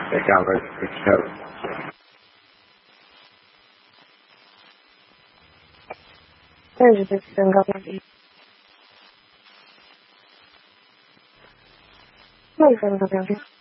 để chào các sự Też by wstęgować. No i wstęgować.